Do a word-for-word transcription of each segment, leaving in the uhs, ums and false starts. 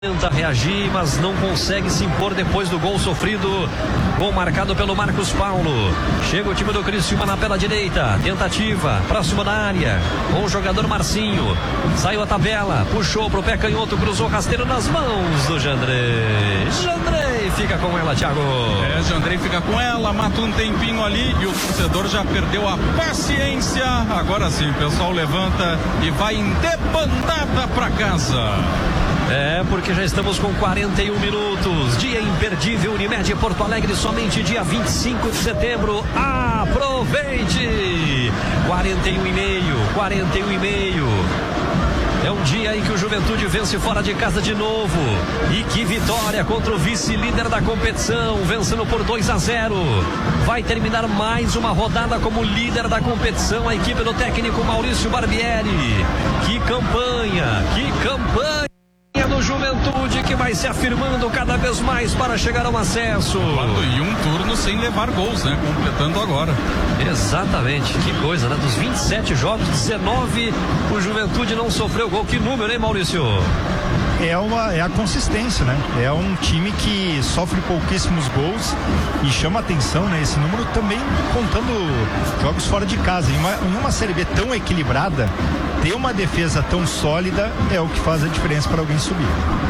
Tenta reagir, mas não consegue se impor depois do gol sofrido. Gol marcado pelo Marcos Paulo. Chega o time do Criciúma na pela direita. Tentativa, próximo da área. Com o jogador Marcinho. Saiu a tabela, puxou pro pé canhoto, cruzou rasteiro nas mãos do Jandrei. Jandrei fica com ela, Thiago. É, Jandrei fica com ela, mata um tempinho ali e o torcedor já perdeu a paciência. Agora sim, o pessoal levanta e vai em debandada pra casa. É, porque já estamos com quarenta e um minutos. Dia imperdível, Unimed Porto Alegre, somente dia vinte e cinco de setembro. Aproveite! quarenta e um e meio, quarenta e um e meio. É um dia em que o Juventude vence fora de casa de novo. E que vitória contra o vice-líder da competição, vencendo por dois a zero. Vai terminar mais uma rodada como líder da competição, a equipe do técnico Maurício Barbieri. Que campanha, que campanha do Juventude, que vai se afirmando cada vez mais para chegar ao acesso. E um turno sem levar gols, né? Completando agora. Exatamente, que coisa, né? Dos vinte e sete jogos, dezenove, o Juventude não sofreu gol. Que número, hein, Maurício? É, uma, é a consistência, né? É um time que sofre pouquíssimos gols e chama atenção, né? Esse número também contando jogos fora de casa. Em uma, em uma Série B tão equilibrada, ter uma defesa tão sólida é o que faz a diferença para alguém subir.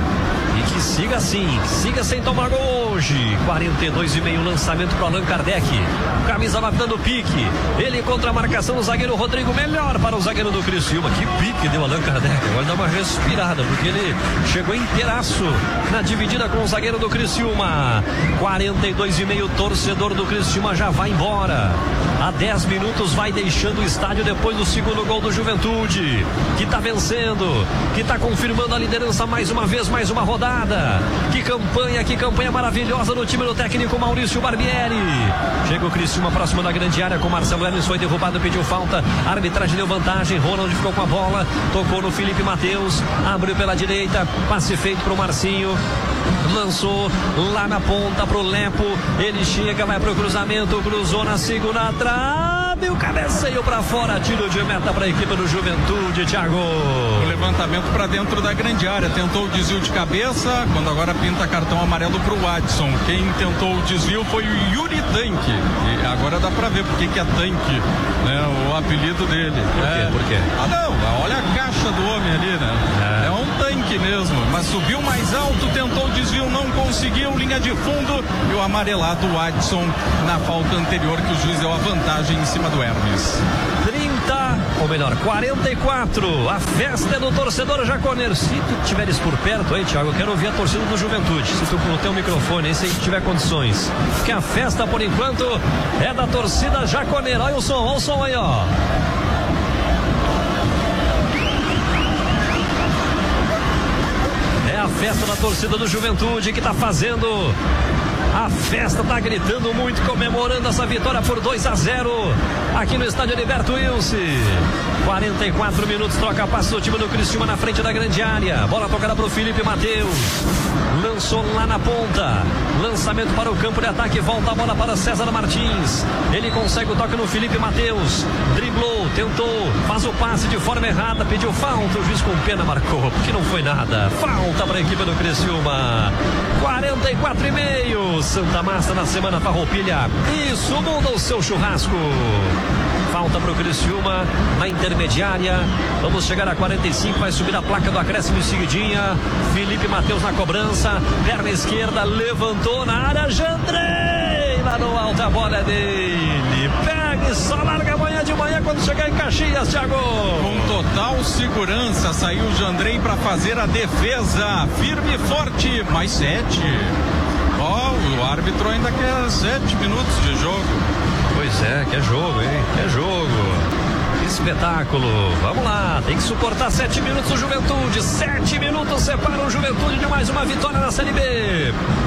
E que siga assim, siga sem tomar gol hoje. quarenta e dois e meio, lançamento para Allan Kardec. Camisa nove dando pique. Ele contra a marcação do zagueiro Rodrigo, melhor para o zagueiro do Criciúma. Que pique deu Allan Kardec. Agora dá uma respirada, porque ele chegou inteiraço na dividida com o zagueiro do Criciúma. quarenta e dois e meio, torcedor do Criciúma já vai embora. Há dez minutos vai deixando o estádio depois do segundo gol do Juventude, que está vencendo, que está confirmando a liderança mais uma vez, mais uma rodada. Que campanha, que campanha maravilhosa do time do técnico Maurício Barbieri. Chega o Criciúma próximo da grande área com Marcelo Hermes, foi derrubado, pediu falta, a arbitragem deu vantagem, Ronald ficou com a bola, tocou no Felipe Matheus, abriu pela direita, passe feito pro Marcinho, lançou lá na ponta pro Lepo, ele chega, vai pro cruzamento, cruzou na segunda trave, o cabeceio pra fora, tiro de meta pra equipe do Juventude, Thiago. O levantamento pra dentro da grande área, tentou o desvio de cabeça, quando agora pinta cartão amarelo pro Watson. Quem tentou o desvio foi o Yuri Tanque, e agora dá pra ver porque que é Tanque, né, o apelido dele. Por quê? É. Por quê? Ah não, olha a caixa do homem ali, né? É. é um tanque mesmo, mas subiu mais alto, tentou o desvio, não conseguiu, linha de fundo, e o amarelado Watson na falta anterior que o juiz deu a vantagem em cima do Hermes. trinta, ou melhor, quarenta e quatro, a festa é do torcedor jaconeiro. Se tu tiveres por perto aí, Thiago, eu quero ouvir a torcida do Juventude, se tu não tem um microfone aí, se tiver condições, porque a festa por enquanto é da torcida jaconeira. Olha o som, olha o som aí, ó. É a festa da torcida do Juventude que tá fazendo a festa, tá gritando muito, comemorando essa vitória por dois a zero aqui no estádio Heriberto Wilson. quarenta e quatro minutos, troca passe do time do Criciúma na frente da grande área. Bola tocada pro Felipe Matheus. Lançou lá na ponta. Lançamento para o campo de ataque. Volta a bola para César Martins. Ele consegue o toque no Felipe Matheus. Driblou, tentou, faz o passe de forma errada. Pediu falta. O juiz com pena marcou, porque não foi nada. Falta para a equipe do Criciúma. quarenta e quatro e meio. Santa Massa na semana Farroupilha. Isso muda o seu churrasco. Falta para o Criciúma na intermediária. Vamos chegar a quarenta e cinco. Vai subir a placa do acréscimo em seguidinha. Felipe Matheus na cobrança. Perna esquerda, levantou na área. Jandrei lá no alto, a bola é dele. Pega e só larga amanhã de manhã quando chegar em Caxias, Thiago. Com total segurança saiu o Jandrei para fazer a defesa. Firme e forte. Mais sete. Ó, oh, o árbitro ainda quer sete minutos de jogo. Pois é, que é jogo, hein? Que é jogo. Espetáculo. Vamos lá, tem que suportar sete minutos o Juventude. Sete minutos separam o Juventude de mais uma vitória na Série B.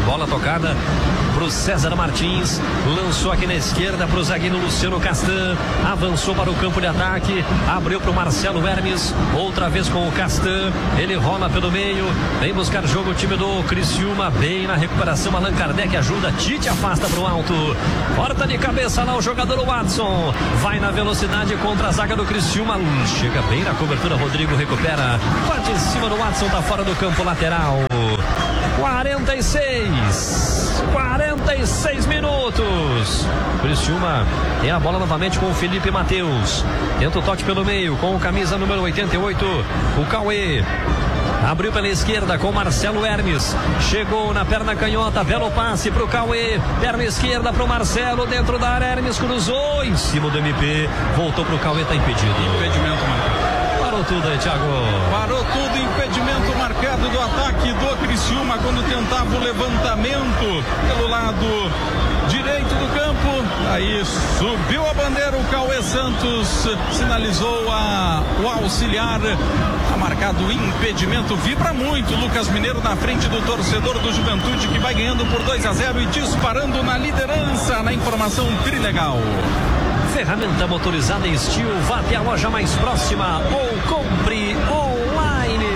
Bola tocada pro César Martins, lançou aqui na esquerda pro zagueiro Luciano Castan, avançou para o campo de ataque, abriu pro Marcelo Hermes, outra vez com o Castan, ele rola pelo meio, vem buscar jogo o time do Criciúma, bem na recuperação, Allan Kardec ajuda, Tite afasta pro alto, porta de cabeça lá o jogador Watson, vai na velocidade contra a zaga do Criciúma, chega bem na cobertura, Rodrigo recupera, bate em cima do Watson, tá fora do campo lateral. quarenta e seis, quarenta e seis minutos. Criciúma tem a bola novamente com o Felipe Mateus. Tenta o toque pelo meio com o camisa número oitenta e oito, o Cauê. Abriu pela esquerda com Marcelo Hermes. Chegou na perna canhota, belo passe pro Cauê. Perna esquerda pro Marcelo, dentro da área, Hermes cruzou em cima do M P. Voltou pro Cauê, tá impedido. Impedimento marcado. Parou tudo aí, Thiago. Parou tudo, impedimento marcado do ataque do Criciúma quando tentava o levantamento pelo lado direito do campo. Aí subiu a bandeira o Cauê Santos, sinalizou a, o auxiliar. Tá marcado impedimento, vibra muito Lucas Mineiro na frente do torcedor do Juventude, que vai ganhando por dois a zero e disparando na liderança. Na informação Trilegal. Ferramenta motorizada em Steel, vá até a loja mais próxima ou compre online.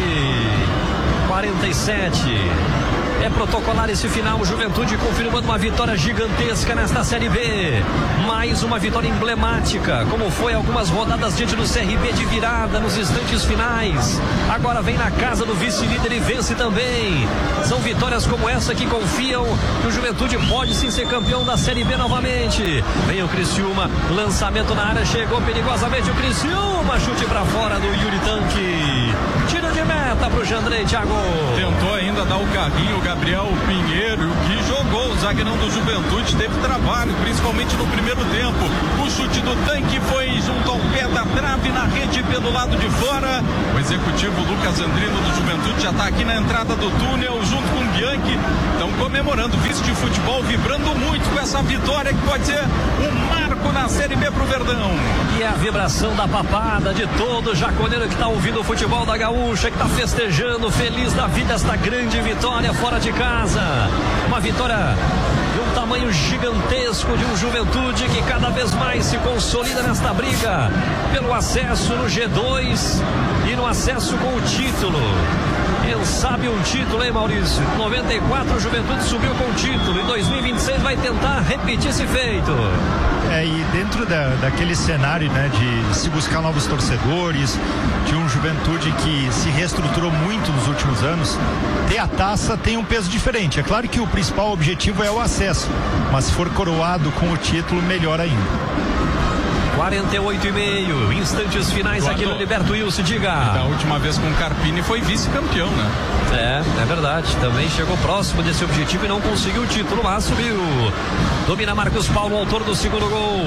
quarenta e sete. É protocolar esse final, Juventude confirmando uma vitória gigantesca nesta Série B. Mais uma vitória emblemática, como foi algumas rodadas diante do C R B de virada nos instantes finais. Agora vem na casa do vice-líder e vence também. São vitórias como essa que confiam que o Juventude pode sim ser campeão da Série B novamente. Vem o Criciúma, lançamento na área, chegou perigosamente o Criciúma, chute pra fora do Yuri Tanque. Tiro de meta pro Jandrei, Thiago. Tentou ainda dar o carrinho, o Gabriel Pinheiro, que jogou o zagueirão do Juventude, teve trabalho, principalmente no primeiro tempo. O chute do Tanque foi junto ao pé da trave na rede pelo lado de fora. O executivo Lucas Andrino do Juventude já está aqui na entrada do túnel, junto com o Bianchi. Estão comemorando, vice de futebol, vibrando muito com essa vitória que pode ser um marco na Série B pro Verdão. E a vibração da papada de todo jaconeiro que está ouvindo o futebol da Gaúcha, que está festejando, feliz da vida, esta grande vitória fora de casa. Uma vitória de um tamanho gigantesco, de um Juventude que cada vez mais se consolida nesta briga pelo acesso no G dois e no acesso com o título. Quem sabe um título, hein, Maurício? noventa e quatro, o Juventude subiu com o título. Em dois mil e vinte e seis vai tentar repetir esse feito. É, e dentro da, daquele cenário, né, de se buscar novos torcedores, de um Juventude que se reestruturou muito nos últimos anos, ter a taça tem um peso diferente. É claro que o principal objetivo é o acesso, mas se for coroado com o título, melhor ainda. quarenta e oito e meio, instantes finais aqui no Liberto Wilson, diga. Da última vez com o Carpini foi vice-campeão, né? É, é verdade, também chegou próximo desse objetivo e não conseguiu o título, mas subiu. Domina Marcos Paulo, autor do segundo gol.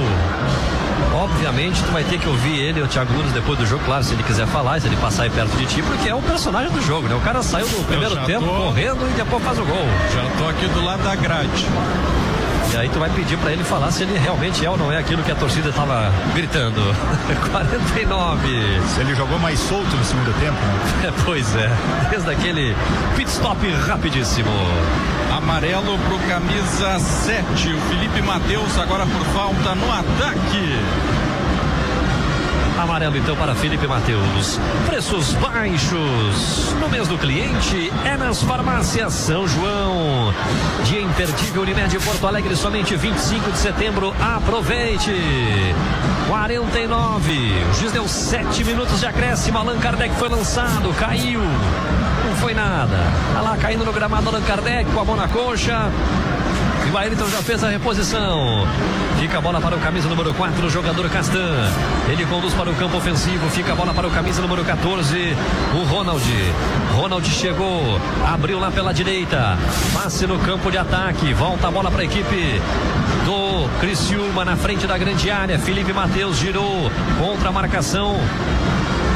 Obviamente tu vai ter que ouvir ele, o Thiago Nunes, depois do jogo, claro, se ele quiser falar, se ele passar aí perto de ti, porque é o personagem do jogo, né? O cara saiu do primeiro tempo tô... correndo e depois faz o gol. Já tô aqui do lado da grade. E aí tu vai pedir pra ele falar se ele realmente é ou não é aquilo que a torcida tava gritando. quarenta e nove. Se ele jogou mais solto no segundo tempo, né? É, pois é, desde aquele pit stop rapidíssimo. Amarelo pro camisa sete, o Felipe Mateus, agora por falta no ataque. Amarelo então para Felipe Mateus. Preços baixos no mês do cliente é nas farmácias São João. Dia imperdível Unimed Porto Alegre, somente vinte e cinco de setembro. Aproveite. quarenta e nove. O juiz deu sete minutos de acréscimo. Allan Kardec foi lançado, caiu. Não foi nada. Tá lá caindo no gramado Allan Kardec com a mão na coxa. E o Ayrton já fez a reposição. Fica a bola para o camisa número quatro, o jogador Castan. Ele conduz para o campo ofensivo. Fica a bola para o camisa número quatorze, o Ronald. Ronald chegou, abriu lá pela direita. Passe no campo de ataque. Volta a bola para a equipe do Criciúma na frente da grande área. Felipe Mateus girou contra a marcação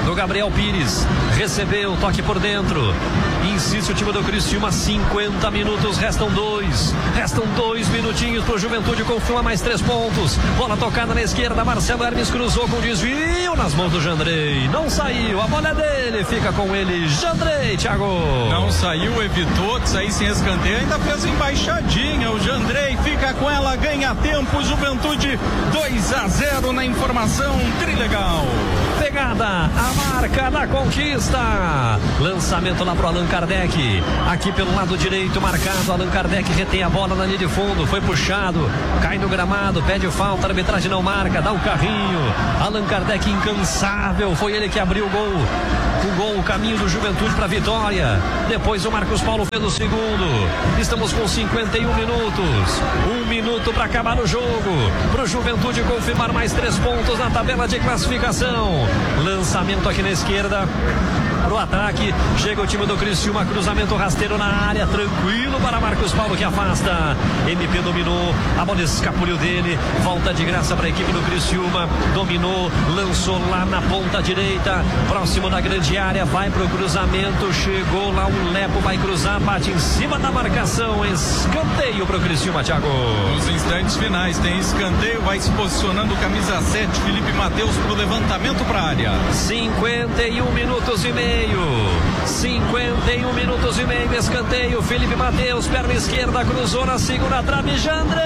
do Gabriel Pires. Recebeu, toque por dentro. Insiste o time do Criciúma, cinquenta minutos, restam dois. Restam dois minutinhos pro Juventude, confirma mais três pontos. Bola tocada na esquerda, Marcelo Hermes cruzou com desvio nas mãos do Jandrei. Não saiu, a bola é dele, fica com ele, Jandrei, Thiago. Não saiu, evitou de sair sem escanteio, ainda fez embaixadinha. O Jandrei fica com ela, ganha tempo. Juventude dois a zero na informação, trilegal. Pegada, a marca da conquista. Lançamento lá pro Allan Kardec. Aqui pelo lado direito, marcado. Allan Kardec retém a bola na linha de fundo. Foi puxado, cai no gramado, pede falta. A arbitragem não marca, dá o carrinho. Allan Kardec incansável. Foi ele que abriu o gol. O gol, o caminho do Juventude para a vitória. Depois o Marcos Paulo fez o segundo. Estamos com cinquenta e um minutos. Um minuto para acabar o jogo. Para o Juventude confirmar mais três pontos na tabela de classificação. Lançamento aqui na esquerda. Para o ataque, chega o time do Criciúma, cruzamento rasteiro na área, tranquilo para Marcos Paulo que afasta. M P dominou, a bola escapuliu dele, volta de graça para a equipe do Criciúma, dominou, lançou lá na ponta direita, próximo da grande área, vai para o cruzamento, chegou lá o Lepo, vai cruzar, bate em cima da marcação, escanteio para o Criciúma, Thiago. Nos instantes finais tem escanteio, vai se posicionando camisa sete, Felipe Mateus para o levantamento para a área. cinquenta e um minutos e meio. cinquenta e um minutos e meio, escanteio. Felipe Mateus, perna esquerda, cruzou na segunda trave. Jandrei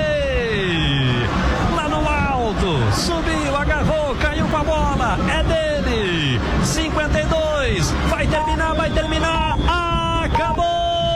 lá no alto, subiu, agarrou, caiu com a bola. É dele. cinquenta e dois, vai terminar, vai terminar. Acabou.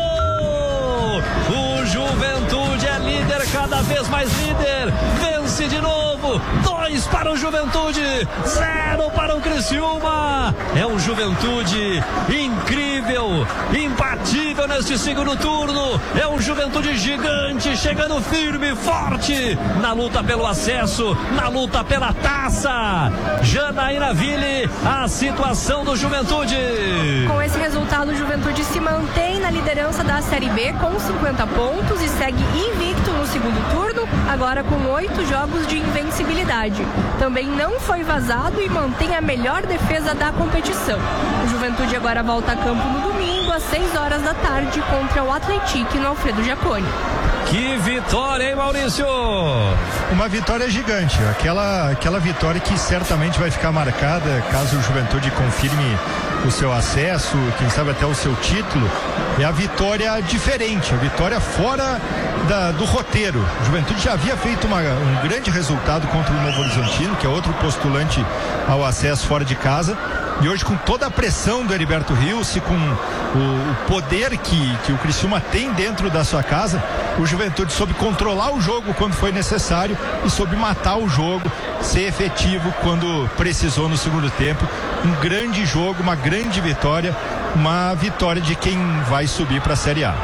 O Juventude é líder, cada vez mais líder. Vence de novo. Dois para o Juventude, zero para o Criciúma. É um Juventude incrível, imbatível neste segundo turno. É um Juventude gigante, chegando firme, forte na luta pelo acesso, na luta pela taça. Janaína Ville, a situação do Juventude. Com esse resultado, o Juventude se mantém na liderança da Série B com cinquenta pontos e segue invicto no segundo turno, agora com oito jogos de invencibilidade. Também não foi vazado e mantém a melhor defesa da competição. O Juventude agora volta a campo no domingo, às seis horas da tarde, contra o Atlético no Alfredo Jaconi. Que vitória, hein, Maurício? Uma vitória gigante, aquela, aquela vitória que certamente vai ficar marcada caso o Juventude confirme o seu acesso, quem sabe até o seu título. É a vitória diferente, a vitória fora da, do roteiro. O Juventude já havia feito uma, um grande resultado contra o Novo Horizontino, que é outro postulante ao acesso fora de casa. E hoje, com toda a pressão do Heriberto Rios e com o, o poder que, que o Criciúma tem dentro da sua casa, o Juventude soube controlar o jogo quando foi necessário e soube matar o jogo, ser efetivo quando precisou no segundo tempo. Um grande jogo, uma grande vitória, uma vitória de quem vai subir para a Série A.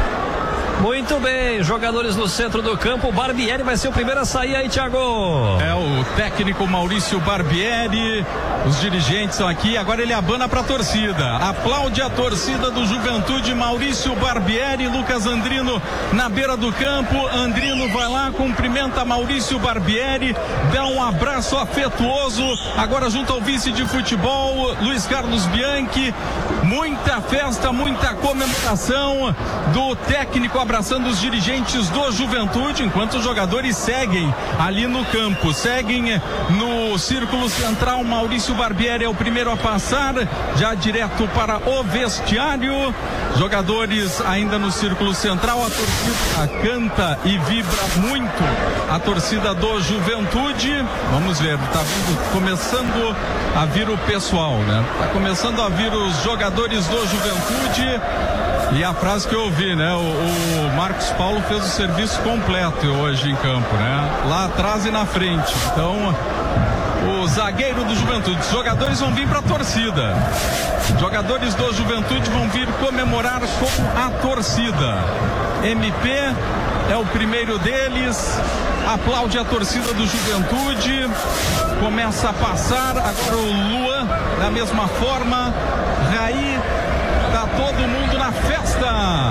Muito bem, jogadores no centro do campo. Barbieri vai ser o primeiro a sair aí, Thiago. É o técnico Maurício Barbieri. Os dirigentes são aqui. Agora ele abana para a torcida. Aplaude a torcida do Juventude. Maurício Barbieri, Lucas Andrino na beira do campo. Andrino vai lá, cumprimenta Maurício Barbieri, dá um abraço afetuoso. Agora junto ao vice de futebol, Luiz Carlos Bianchi. Muita festa, muita comemoração do técnico abraçando os dirigentes do Juventude, enquanto os jogadores seguem ali no campo, seguem no círculo central. Maurício Barbieri é o primeiro a passar, já direto para o vestiário. Jogadores ainda no círculo central, a torcida canta e vibra muito, a torcida do Juventude. Vamos ver, tá vindo, começando a vir o pessoal, né? Tá começando a vir os jogadores do Juventude. E a frase que eu ouvi, né? O, o Marcos Paulo fez o serviço completo hoje em campo, né? Lá atrás e na frente. Então, o zagueiro do Juventude, os jogadores vão vir para a torcida. Jogadores do Juventude vão vir comemorar com a torcida. M P é o primeiro deles, aplaude a torcida do Juventude, começa a passar. Agora o Luan, da mesma forma, Raí. Tá todo mundo na festa.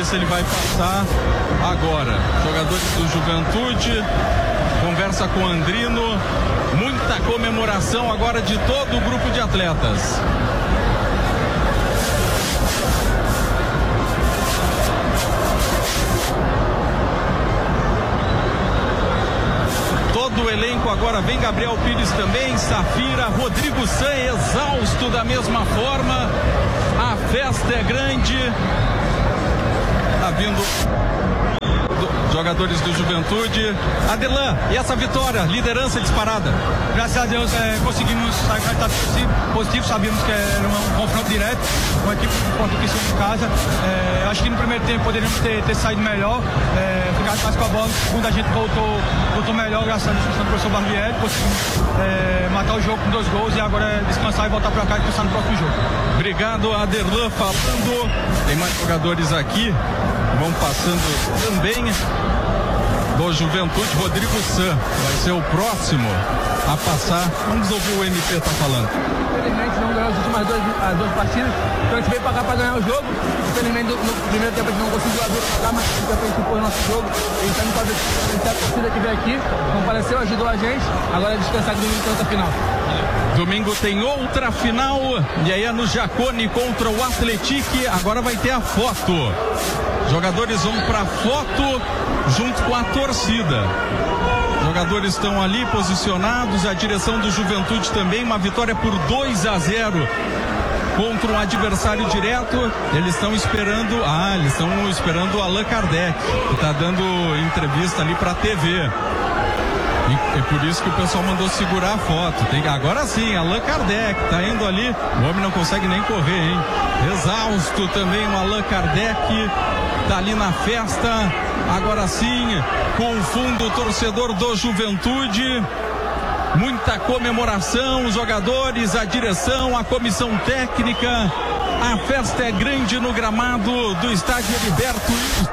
se ele vai passar agora. Jogadores do Juventude, conversa com o Andrino, muita comemoração agora de todo o grupo de atletas. Todo o elenco agora vem, Gabriel Pires também, Safira, Rodrigo San, exausto da mesma forma. A festa é grande. Tá vindo do, jogadores do Juventude. Adelan, e essa vitória, liderança disparada? Graças a Deus é, conseguimos sair com resultado positivo, sabíamos que era um, um confronto direto, uma equipe de ponto que em casa. É, acho que no primeiro tempo poderíamos ter, ter saído melhor, é, ficado mais com a bola. No segundo a gente voltou, voltou melhor, graças a Deus, com o professor Barbieri, conseguimos é, matar o jogo com dois gols e agora é descansar e voltar para cá e pensar no próximo jogo. Obrigado, Adelan falando. Tem mais jogadores aqui, vão passando também. Do Juventude, Rodrigo San vai ser o próximo a passar. Vamos ouvir o M P tá falando. Infelizmente não ganhou as últimas duas, as duas partidas, então a gente veio pra cá pra ganhar o jogo. Infelizmente no primeiro tempo a gente não conseguiu abrir pra cá, mas a gente já impor o nosso jogo. A gente tá indo fazer a torcida que veio aqui, compareceu, ajudou a gente. Agora é descansar que domingo tem outra final. Domingo tem outra final, e aí é no Jacone contra o Atletique. Agora vai ter a foto. Jogadores vão pra foto junto com a torcida. Jogadores estão ali posicionados, a direção do Juventude também, uma vitória por dois a zero contra um adversário direto. Eles estão esperando, ah, eles estão esperando o Allan Kardec, que está dando entrevista ali para a T V. E é por isso que o pessoal mandou segurar a foto. Tem, agora sim, Allan Kardec tá indo ali. O homem não consegue nem correr, hein? Exausto também o Allan Kardec. Tá ali na festa. Agora sim, com o fundo torcedor do Juventude. Muita comemoração, os jogadores, a direção, a comissão técnica. A festa é grande no gramado do estádio Heriberto.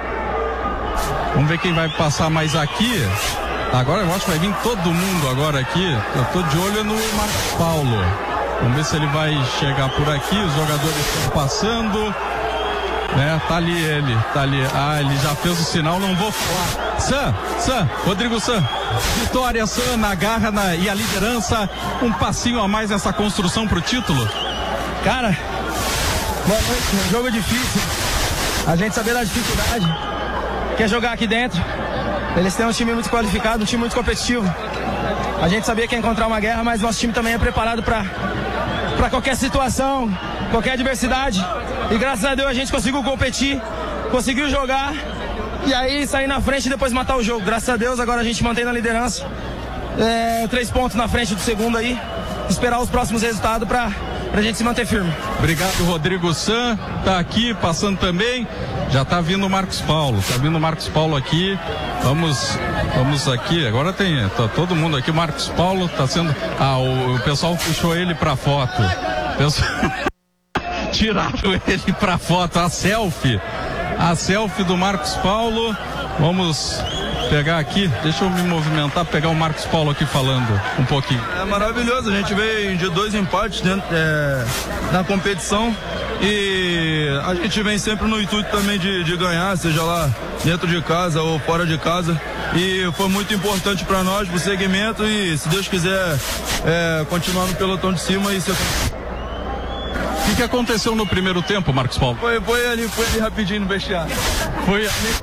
Vamos ver quem vai passar mais aqui. Agora eu acho que vai vir todo mundo agora aqui. Eu tô de olho no Marcos Paulo. Vamos ver se ele vai chegar por aqui. Os jogadores estão passando. Né, tá ali ele, tá ali. Ah, ele já fez o sinal, não vou falar. San, San, Rodrigo San. Vitória, San, na garra na, e a liderança. Um passinho a mais nessa construção pro título. Cara, boa noite. Um jogo difícil. A gente saber da dificuldade. Quer jogar aqui dentro. Eles têm um time muito qualificado, um time muito competitivo. A gente sabia que ia encontrar uma guerra, mas nosso time também é preparado para para qualquer situação, qualquer adversidade. E graças a Deus a gente conseguiu competir, conseguiu jogar e aí sair na frente e depois matar o jogo. Graças a Deus agora a gente mantém na liderança, é, três pontos na frente do segundo aí. Esperar os próximos resultados para a gente se manter firme. Obrigado, Rodrigo San. Tá aqui passando também. Já tá vindo o Marcos Paulo. Tá vindo o Marcos Paulo aqui. Vamos, vamos aqui. Agora tem tá todo mundo aqui. O Marcos Paulo tá sendo. Ah, o, o pessoal puxou ele pra foto. Pessoal... Tiraram ele pra foto. A selfie. A selfie do Marcos Paulo. Vamos pegar aqui. Deixa eu me movimentar, pegar o Marcos Paulo aqui falando um pouquinho. É maravilhoso. A gente veio de dois empates dentro é, na competição. E a gente vem sempre no intuito também de, de ganhar, seja lá dentro de casa ou fora de casa. E foi muito importante para nós, pro segmento, e se Deus quiser é, continuar no pelotão de cima. E se... O que, que aconteceu no primeiro tempo, Marcos Paulo? Foi, foi ali, foi ali rapidinho no vestiário. Foi ali.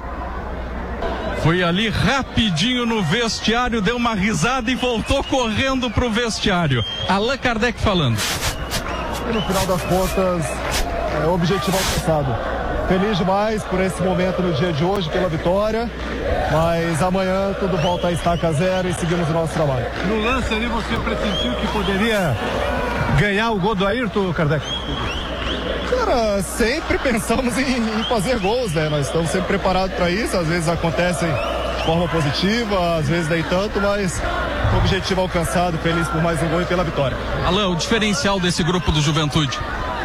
Foi ali rapidinho no vestiário, deu uma risada e voltou correndo pro vestiário. Allan Kardec falando. E no final das contas, é, o objetivo alcançado. Feliz demais por esse momento no dia de hoje, pela vitória, mas amanhã tudo volta a estaca zero e seguimos o nosso trabalho. No lance ali você pressentiu que poderia ganhar o gol do Ayrton, Kardec? Cara, sempre pensamos em, em fazer gols, né? Nós estamos sempre preparados para isso, às vezes acontecem de forma positiva, às vezes nem tanto, mas o objetivo alcançado, feliz por mais um gol e pela vitória. Allan, o diferencial desse grupo do Juventude?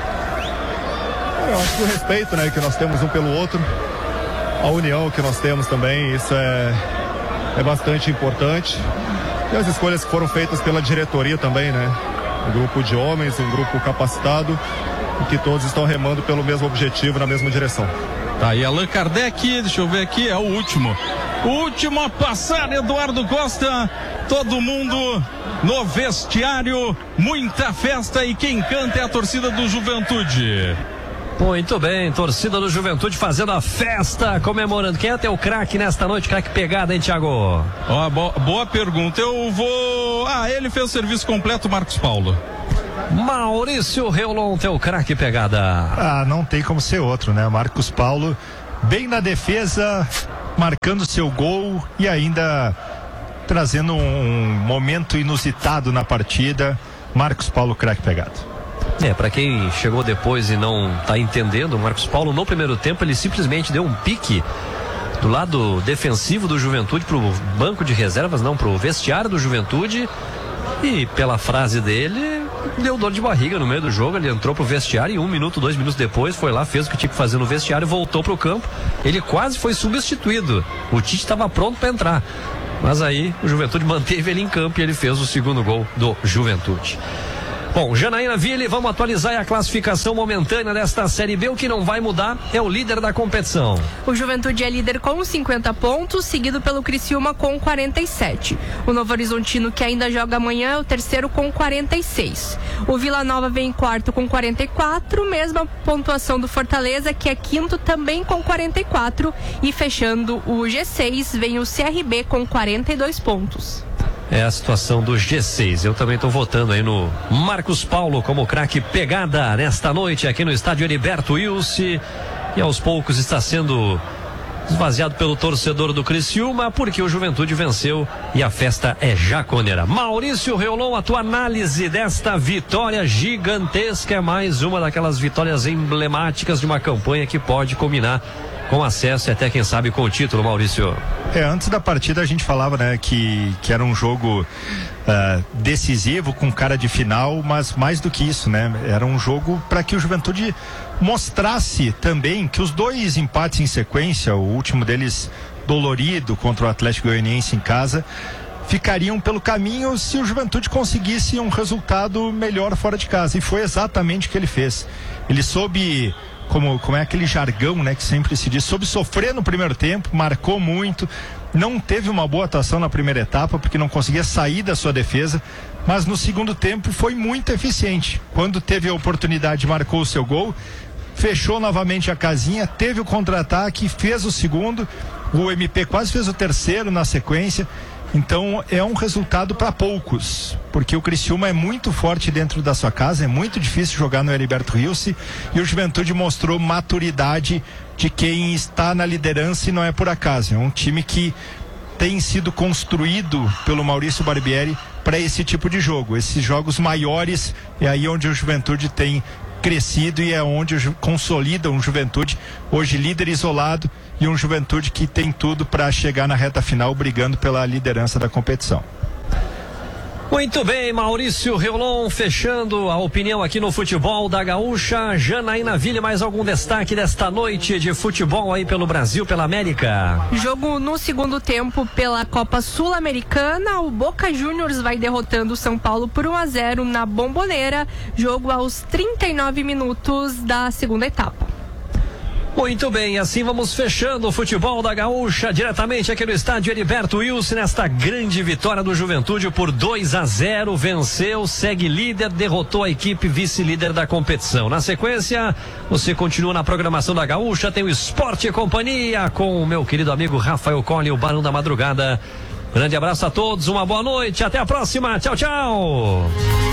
Eu acho que o respeito, né, que nós temos um pelo outro, a união que nós temos também, isso é, é bastante importante. E as escolhas que foram feitas pela diretoria também, né? Um grupo de homens, um grupo capacitado, e que todos estão remando pelo mesmo objetivo, na mesma direção. Tá aí Allan Kardec, deixa eu ver aqui, é o último. O último a passar, Eduardo Costa. Todo mundo no vestiário, muita festa e quem canta é a torcida do Juventude. Muito bem, torcida do Juventude fazendo a festa, comemorando. Quem é teu craque nesta noite? Craque pegada, hein, Thiago? Ó, bo- boa pergunta. Eu vou... Ah, ele fez o serviço completo, Marcos Paulo. Maurício Reolon, teu craque pegada. Ah, não tem como ser outro, né? Marcos Paulo, bem na defesa, marcando seu gol e ainda trazendo um momento inusitado na partida. Marcos Paulo, craque pegado. É, pra quem chegou depois e não tá entendendo, o Marcos Paulo no primeiro tempo ele simplesmente deu um pique do lado defensivo do Juventude pro banco de reservas, não, pro vestiário do Juventude, e pela frase dele deu dor de barriga no meio do jogo. Ele entrou pro vestiário e um minuto, dois minutos depois foi lá, fez o que tinha que fazer no vestiário e voltou pro campo. Ele quase foi substituído, o Tite estava pronto para entrar, mas aí o Juventude manteve ele em campo e ele fez o segundo gol do Juventude. Bom, Janaína Ville, vamos atualizar a classificação momentânea desta Série B. O que não vai mudar é o líder da competição. O Juventude é líder com cinquenta pontos, seguido pelo Criciúma com quarenta e sete. O Novo Horizontino, que ainda joga amanhã, é o terceiro com quarenta e seis. O Vila Nova vem em quarto com quarenta e quatro, mesma pontuação do Fortaleza, que é quinto também com quarenta e quatro. E fechando o G seis, vem o C R B com quarenta e dois pontos. É a situação do G seis. Eu também estou votando aí no Marcos Paulo como craque pegada nesta noite aqui no estádio Heriberto Wilson. E aos poucos está sendo esvaziado pelo torcedor do Criciúma, porque o Juventude venceu e a festa é jaconeira. Maurício Reolon, a tua análise desta vitória gigantesca, é mais uma daquelas vitórias emblemáticas de uma campanha que pode combinar com acesso e até quem sabe com o título, Maurício. É, antes da partida a gente falava, né, que, que era um jogo uh, decisivo, com cara de final, mas mais do que isso, né, era um jogo para que o Juventude mostrasse também que os dois empates em sequência, o último deles dolorido contra o Atlético Goianiense em casa, ficariam pelo caminho se o Juventude conseguisse um resultado melhor fora de casa, e foi exatamente o que ele fez. Ele soube... Como, como é aquele jargão, né, que sempre se diz, soube sofrer no primeiro tempo, marcou muito, não teve uma boa atuação na primeira etapa, porque não conseguia sair da sua defesa, mas no segundo tempo foi muito eficiente. Quando teve a oportunidade, marcou o seu gol, fechou novamente a casinha, teve o contra-ataque, fez o segundo, o M P quase fez o terceiro na sequência. Então é um resultado para poucos, porque o Criciúma é muito forte dentro da sua casa, é muito difícil jogar no Heriberto Wilson, e o Juventude mostrou maturidade de quem está na liderança e não é por acaso. É um time que tem sido construído pelo Maurício Barbieri para esse tipo de jogo, esses jogos maiores, é aí onde o Juventude tem crescido e é onde consolida um Juventude hoje líder isolado e um Juventude que tem tudo para chegar na reta final brigando pela liderança da competição. Muito bem, Maurício Reolon fechando a opinião aqui no futebol da Gaúcha. Janaína Ville, mais algum destaque desta noite de futebol aí pelo Brasil, pela América? Jogo no segundo tempo pela Copa Sul-Americana, o Boca Juniors vai derrotando o São Paulo por um a zero na Bomboneira, jogo aos trinta e nove minutos da segunda etapa. Muito bem, assim vamos fechando o futebol da Gaúcha, diretamente aqui no estádio Heriberto Wilson, nesta grande vitória do Juventude por dois a zero, venceu, segue líder, derrotou a equipe vice-líder da competição. Na sequência, você continua na programação da Gaúcha, tem o Esporte e Companhia com o meu querido amigo Rafael Colli, o Barão da Madrugada. Grande abraço a todos, uma boa noite, até a próxima, tchau, tchau!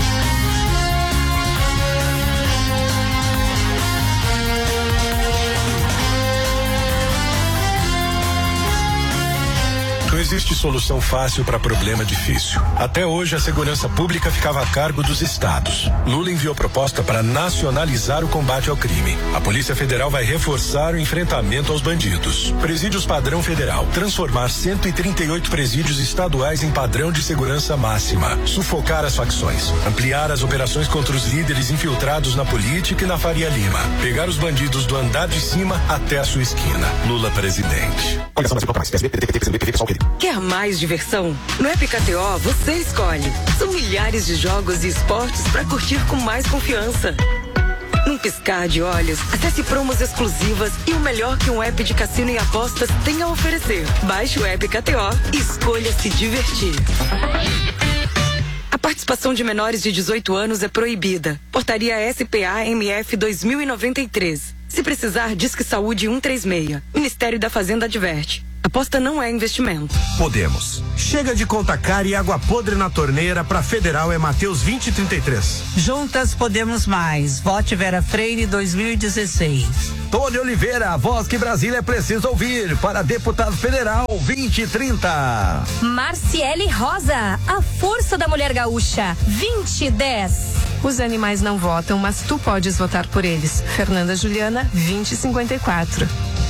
Não existe solução fácil para problema difícil. Até hoje, a segurança pública ficava a cargo dos estados. Lula enviou proposta para nacionalizar o combate ao crime. A Polícia Federal vai reforçar o enfrentamento aos bandidos. Presídios padrão federal. Transformar cento e trinta e oito presídios estaduais em padrão de segurança máxima. Sufocar as facções. Ampliar as operações contra os líderes infiltrados na política e na Faria Lima. Pegar os bandidos do andar de cima até a sua esquina. Lula presidente. Quer mais diversão? No App K T O você escolhe. São milhares de jogos e esportes para curtir com mais confiança. Não tem piscar de olhos, acesse promos exclusivas e o melhor que um app de cassino e apostas tem a oferecer. Baixe o app K T O e escolha se divertir. A participação de menores de dezoito anos é proibida. Portaria S P A M F dois mil e noventa e três. Se precisar, Disque Saúde um três seis. Ministério da Fazenda adverte. Aposta não é investimento. Podemos. Chega de conta cara e água podre na torneira. Pra Federal é Mateus vinte e trinta e três. Juntas podemos mais. Vote Vera Freire dois mil e dezesseis. Tony Oliveira, a voz que Brasília precisa ouvir. Para deputado federal vinte e trinta. Marciele Rosa, a força da mulher gaúcha, vinte e dez. Os animais não votam, mas tu podes votar por eles. Fernanda Juliana, vinte e cinquenta e quatro.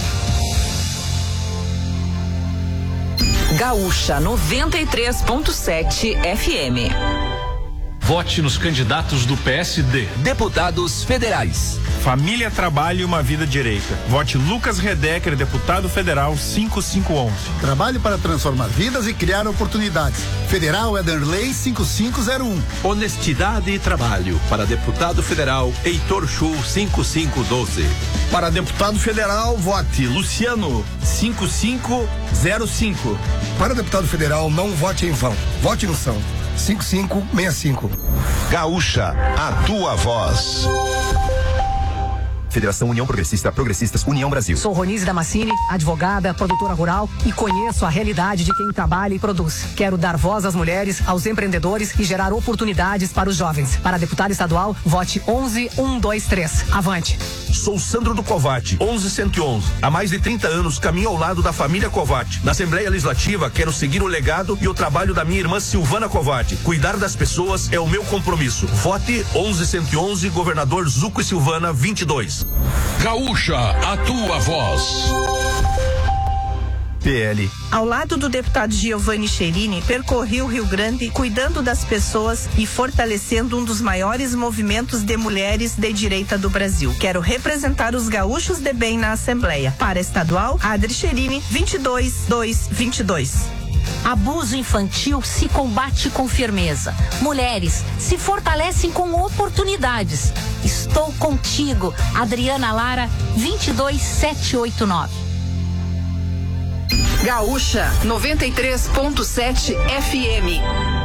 Gaúcha noventa e três ponto sete F M. Vote nos candidatos do P S D. Deputados federais. Família, Trabalho e uma Vida Direita. Vote Lucas Redecker, deputado federal cinco cinco um um. Trabalhe para transformar vidas e criar oportunidades. Federal Ederley cinco cinco zero um. Honestidade e Trabalho. Para deputado federal Heitor Chu cinco cinco um dois. Para deputado federal, vote Luciano cinco cinco zero cinco. Para deputado federal, não vote em vão. Vote no São cinco cinco seis cinco. Gaúcha, a tua voz. Federação União Progressista, Progressistas, União Brasil. Sou Ronise Damascini, advogada, produtora rural e conheço a realidade de quem trabalha e produz. Quero dar voz às mulheres, aos empreendedores e gerar oportunidades para os jovens. Para deputado estadual, vote onze um dois três. Avante. Sou Sandro do Covate, onze cento e onze. Há mais de trinta anos caminho ao lado da família Covate. Na Assembleia Legislativa quero seguir o legado e o trabalho da minha irmã Silvana Covate. Cuidar das pessoas é o meu compromisso. Vote onze cento e onze, governador Zuco e Silvana vinte e dois. Gaúcha, a tua voz. P L. Ao lado do deputado Giovanni Cherini, percorri o Rio Grande cuidando das pessoas e fortalecendo um dos maiores movimentos de mulheres de direita do Brasil. Quero representar os gaúchos de bem na Assembleia. Para estadual, Adri Cherini, vinte e dois dois vinte e dois. Abuso infantil se combate com firmeza. Mulheres se fortalecem com oportunidades. Estou contigo, Adriana Lara, vinte e dois sete oito nove. Gaúcha noventa e três ponto sete F M.